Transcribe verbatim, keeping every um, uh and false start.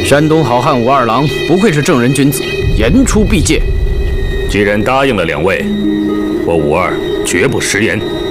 山东好汉武二郎不愧是正人君子，言出必戒。 既然答应了两位，我武二绝不食言。